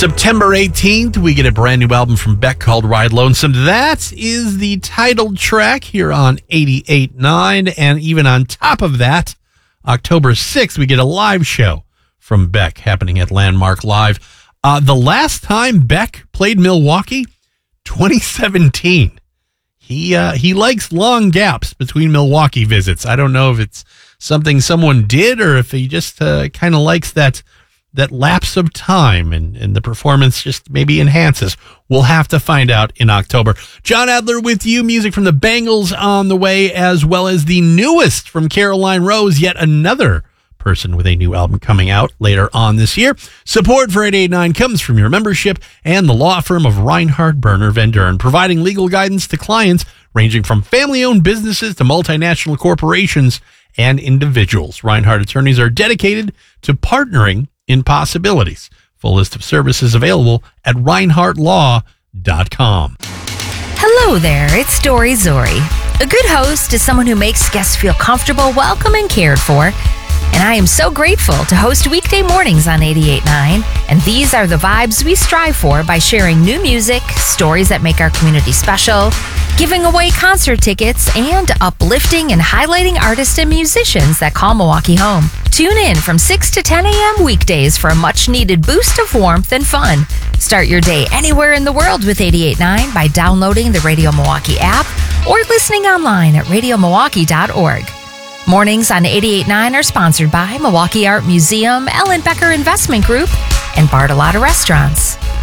September 18th, we get a brand new album from Beck called Ride Lonesome. That is the titled track here on 88.9. And even on top of that, October 6th, we get a live show from Beck happening at Landmark Live. The last time Beck played Milwaukee, 2017. He likes long gaps between Milwaukee visits. I don't know if it's something someone did or if he just kind of likes that lapse of time and the performance just maybe enhances. We'll have to find out in October. John Adler with you. Music from the Bangles on the way, as well as the newest from Caroline Rose, yet another person with a new album coming out later on this year. Support for 889 comes from your membership and the law firm of Reinhardt Berner Van Duren, providing legal guidance to clients ranging from family-owned businesses to multinational corporations and individuals. Reinhardt attorneys are dedicated to partnering in possibilities. Full list of services available at reinhardtlaw.com. Hello there, it's Dory Zori. A good host is someone who makes guests feel comfortable, welcome, and cared for. And I am so grateful to host weekday mornings on 88.9. And these are the vibes we strive for by sharing new music, stories that make our community special, giving away concert tickets, and uplifting and highlighting artists and musicians that call Milwaukee home. Tune in from 6 to 10 a.m. weekdays for a much-needed boost of warmth and fun. Start your day anywhere in the world with 88.9 by downloading the Radio Milwaukee app or listening online at radiomilwaukee.org. Mornings on 88.9 are sponsored by Milwaukee Art Museum, Ellen Becker Investment Group, and Bartolotta Restaurants.